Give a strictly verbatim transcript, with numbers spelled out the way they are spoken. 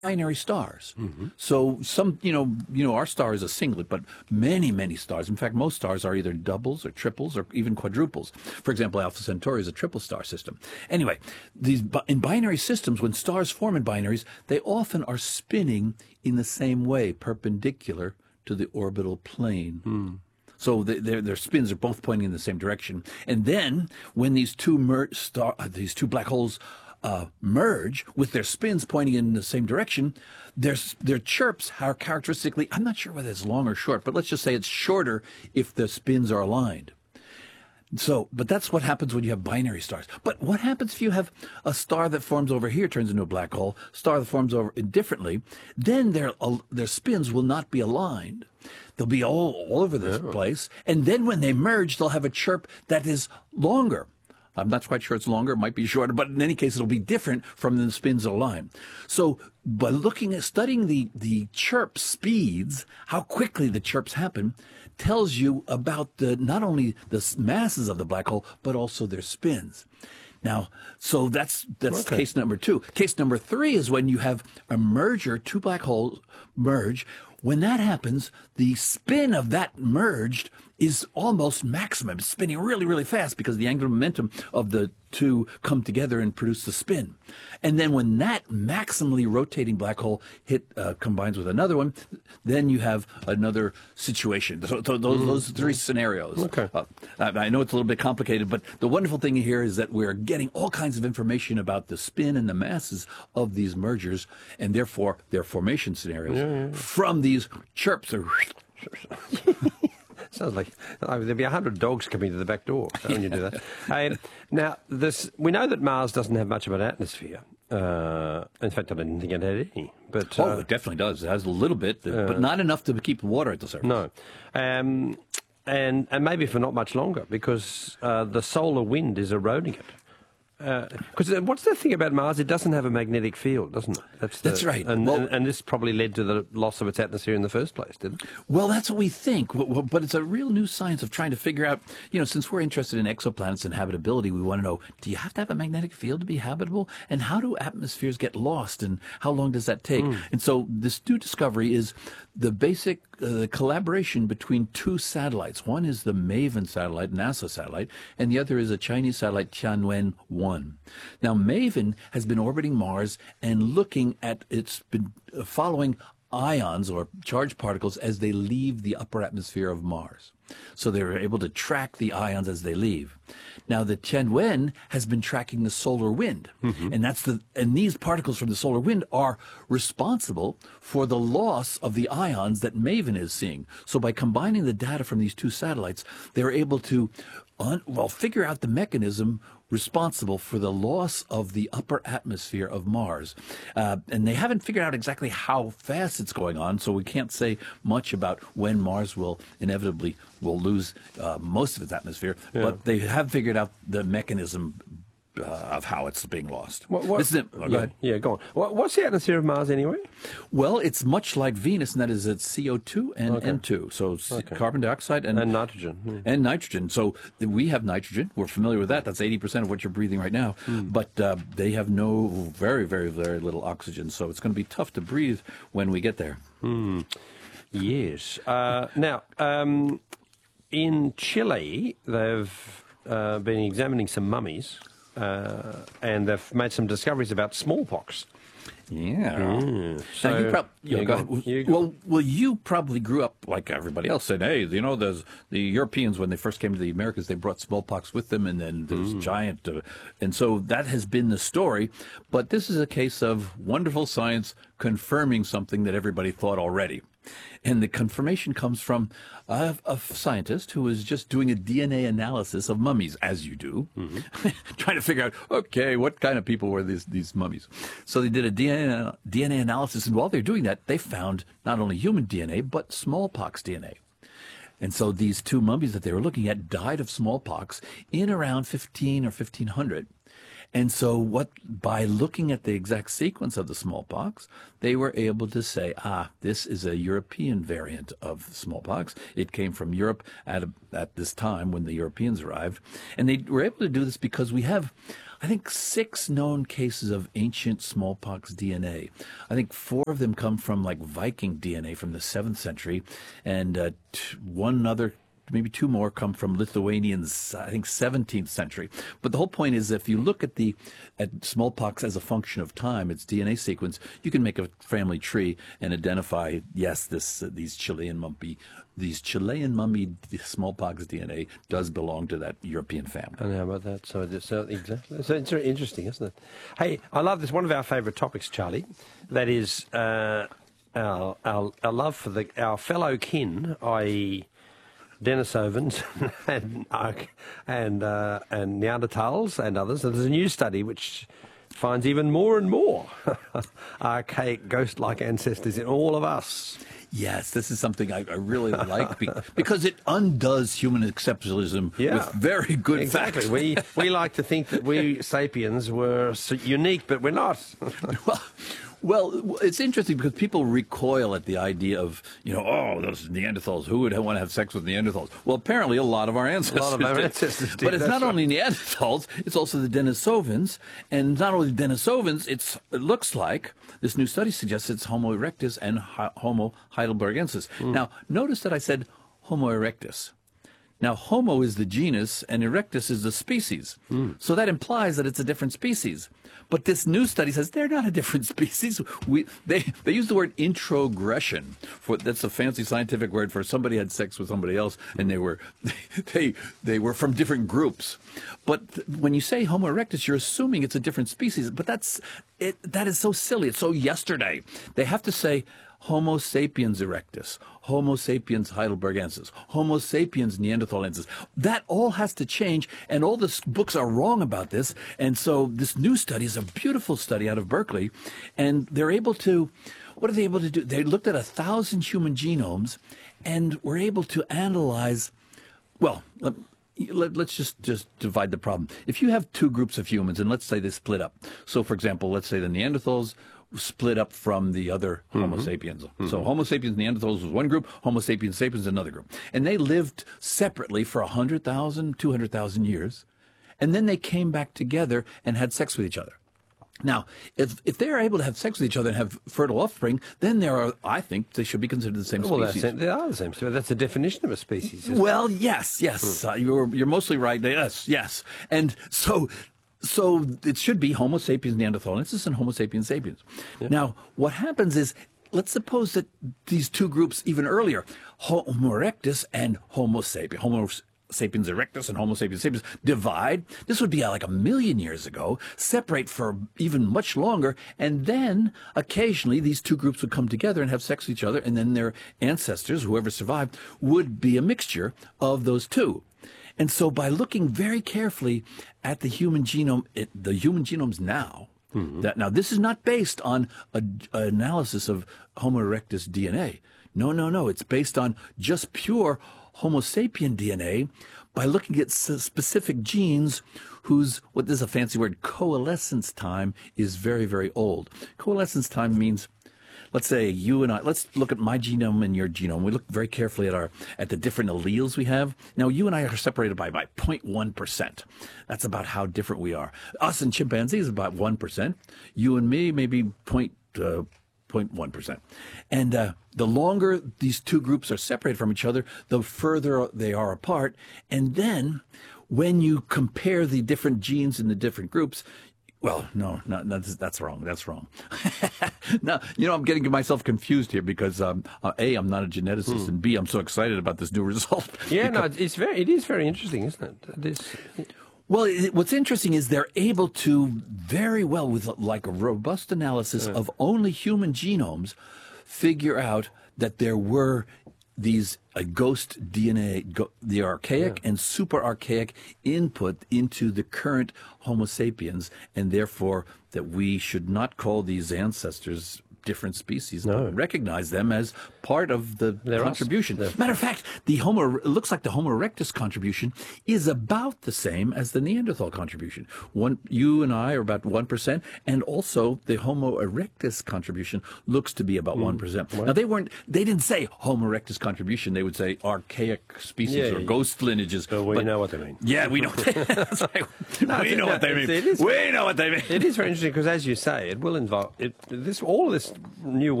binary stars. Mm-hmm. So some, you know, you know, our star is a singlet, but many, many stars. In fact, most stars are either doubles or triples or even quadruples. For example, Alpha Centauri is a triple star system. Anyway, these in binary systems, when stars form in binaries, they often are spinning in the same way, perpendicular to the orbital plane. Mm. So the, their their spins are both pointing in the same direction. And then when these two mer- star, uh, these two black holes Uh, merge with their spins pointing in the same direction, their their chirps are characteristically, I'm not sure whether it's long or short, but let's just say it's shorter if the spins are aligned. So, but that's what happens when you have binary stars. But what happens if you have a star that forms over here, turns into a black hole, star that forms over differently? Then their uh, their spins will not be aligned. They'll be all, all over this yeah. place. And then when they merge, they'll have a chirp that is longer. I'm not quite sure it's longer, it might be shorter, but in any case, it'll be different from the spins aligned. So by looking at studying the, the chirp speeds, how quickly the chirps happen, tells you about the not only the masses of the black hole, but also their spins. Now, so that's that's okay. Case number two. Case number three is when you have a merger, two black holes merge. When that happens, the spin of that merged is almost maximum. It's spinning really, really fast because the angular momentum of the two come together and produce the spin. And then when that maximally rotating black hole hit uh, combines with another one, then you have another situation. So, so those, mm. those three scenarios. Okay. Uh, I, I know it's a little bit complicated, but the wonderful thing here is that we're getting all kinds of information about the spin and the masses of these mergers, and therefore their formation scenarios yeah, yeah. from these chirps. Sounds like uh, there'd be a hundred dogs coming to the back door when you do that. Uh, now, this we know that Mars doesn't have much of an atmosphere. Uh, in fact, I didn't think it had any. But oh, uh, it definitely does. It has a little bit, uh, but not enough to keep the water at the surface. No, um, and and maybe for not much longer because uh, the solar wind is eroding it. Because uh, what's the thing about Mars? It doesn't have a magnetic field, doesn't it? That's, the, that's right. And, well, and, and this probably led to the loss of its atmosphere in the first place, didn't it? Well, that's what we think. But it's a real new science of trying to figure out, you know, since we're interested in exoplanets and habitability, we want to know, do you have to have a magnetic field to be habitable? And how do atmospheres get lost? And how long does that take? Mm. And so this new discovery is the basic uh, collaboration between two satellites. One is the MAVEN satellite, NASA satellite, and the other is a Chinese satellite, Tianwen one. Now, MAVEN has been orbiting Mars and looking at, it's been following ions or charged particles as they leave the upper atmosphere of Mars. So they were able to track the ions as they leave. Now, the Tianwen has been tracking the solar wind, mm-hmm. and that's the and these particles from the solar wind are responsible for the loss of the ions that MAVEN is seeing. So by combining the data from these two satellites, they were able to un, well figure out the mechanism responsible for the loss of the upper atmosphere of Mars. Uh, and they haven't figured out exactly how fast it's going on, so we can't say much about when Mars will inevitably will lose uh, most of its atmosphere. Yeah. But they have figured out the mechanism Uh, of how it's being lost. What, what, this is it. Oh, go yeah, ahead. Yeah, go on. What, what's the atmosphere of Mars anyway? Well, it's much like Venus, and that is it's C O two and okay. N two, so okay. carbon dioxide and, and nitrogen. Mm. And nitrogen. So we have nitrogen. We're familiar with that. That's eighty percent of what you're breathing right now. Mm. But uh, they have no very, very, very little oxygen, so it's going to be tough to breathe when we get there. Mm. Yes. Uh, now, um, in Chile, they've uh, been examining some mummies. Uh, and they've made some discoveries about smallpox. Yeah. Mm. So, now you prob- you yeah, know, go go you well, well, you probably grew up like everybody else, saying, "Hey, you know, there's the Europeans when they first came to the Americas, they brought smallpox with them, and then there's mm. giant." Uh, and so that has been the story. But this is a case of wonderful science confirming something that everybody thought already. And the confirmation comes from a, a scientist who was just doing a D N A analysis of mummies, as you do, mm-hmm. trying to figure out, okay, what kind of people were these, these mummies? So they did a D N A, D N A analysis, and while they're doing that, they found not only human D N A, but smallpox D N A. And so these two mummies that they were looking at died of smallpox in around fifteen or fifteen hundred. And so what, by looking at the exact sequence of the smallpox, they were able to say, ah, this is a European variant of smallpox. It came from Europe at, a, at this time when the Europeans arrived. And they were able to do this because we have I think, six known cases of ancient smallpox D N A. I think four of them come from like Viking D N A from the seventh century, and uh, t- one other, maybe two more, come from Lithuanians, I think, seventeenth century. But the whole point is, if you look at the at smallpox as a function of time, its D N A sequence, you can make a family tree and identify, yes, this uh, these Chilean mummy, these Chilean mummy smallpox D N A does belong to that European family. And how about that? So, it's, so exactly. So it's very interesting, isn't it? Hey, I love this. One of our favourite topics, Charlie, that is uh, our, our our love for the our fellow kin, that is. Denisovans and and uh, and Neanderthals and others. And there's a new study which finds even more and more archaic ghost-like ancestors in all of us. Yes, this is something I, I really like be, because it undoes human exceptionalism Yeah. with very good Exactly. facts. We we like to think that we sapiens were so unique, but we're not. well, well, it's interesting because people recoil at the idea of, you know, oh, those Neanderthals, who would want to have sex with Neanderthals? Well, apparently a lot of our ancestors A lot of our did. ancestors did, But it's that's not right. only Neanderthals, it's also the Denisovans. And not only Denisovans, it's, it looks like, this new study suggests it's Homo erectus and Hi- Homo heidelbergensis. Mm. Now, notice that I said Homo erectus. Now, Homo is the genus and erectus is the species. Mm. So that implies that it's a different species. But this new study says they're not a different species. We, they, they use the word introgression. For, that's a fancy scientific word for somebody had sex with somebody else and they were, they, they were from different groups. But th- when you say Homo erectus, you're assuming it's a different species. But that's, it, that is so silly. It's so yesterday. They have to say Homo sapiens erectus, Homo sapiens heidelbergensis, Homo sapiens neanderthalensis. That all has to change, and all the s- books are wrong about this. And so this new study is a beautiful study out of Berkeley, and they're able to, what are they able to do? They looked at a thousand human genomes, and were able to analyze, well, let, let, let's just, just divide the problem. If you have two groups of humans, and let's say they split up. So, for example, let's say the Neanderthals split up from the other Homo Mm-hmm. sapiens. So Homo sapiens Neanderthals was one group, Homo sapiens sapiens another group. And they lived separately for one hundred thousand, two hundred thousand years. And then they came back together and had sex with each other. Now, if if they're able to have sex with each other and have fertile offspring, then there are, I think, they should be considered the same Well, that's, species. they are the same. So that's the definition of a species. Isn't it? Well, yes, yes, uh, you're you're mostly right. Yes, yes, and so so it should be Homo sapiens neanderthalensis and Homo sapiens sapiens. Now, what happens is, let's suppose that these two groups, even earlier, Homo erectus and Homo sapiens, Homo sapiens erectus and Homo sapiens sapiens, divide. This would be uh, like a million years ago, separate for even much longer, and then occasionally these two groups would come together and have sex with each other, and then their ancestors, whoever survived, would be a mixture of those two. And so by looking very carefully at the human genome, it, the human genomes now, Mm-hmm. that now this is not based on an analysis of Homo erectus D N A. No, no, no. It's based on just pure Homo sapien D N A by looking at s- specific genes whose, what is a fancy word, coalescence time is very, very old. Coalescence time means, let's say you and I, let's look at my genome and your genome. We look very carefully at our at the different alleles we have. Now, you and I are separated by, by zero point one percent. That's about how different we are. Us and chimpanzees about one percent. You and me, maybe point, uh, zero point one percent. And uh, the longer these two groups are separated from each other, the further they are apart. And then when you compare the different genes in the different groups, well, no, no, no that's, that's wrong. That's wrong. Now, you know, I'm getting myself confused here because, um, uh, A, I'm not a geneticist, and B, I'm so excited about this new result. Yeah, no, Because- it's very, it is very interesting, isn't it? It is. Well, it, what's interesting is they're able to very well, with like a robust analysis of only human genomes, figure out that there were these uh, ghost D N A, go, the archaic and super archaic input into the current Homo sapiens, and therefore that we should not call these ancestors different species, No. but recognize them as part of the They're us. contribution. They're- Matter of fact, the Homo it looks like the Homo erectus contribution is about the same as the Neanderthal contribution. One, you and I are about one percent, and also the Homo erectus contribution looks to be about one percent. Now they weren't, they didn't say Homo erectus contribution. They would say archaic species Yeah, or yeah. ghost lineages. So we But- know what they mean. Yeah, we know. That's right. No, we know no, what they it's- mean. it is- we know what they mean. It is very interesting because, as you say, it will involve it. This all of this new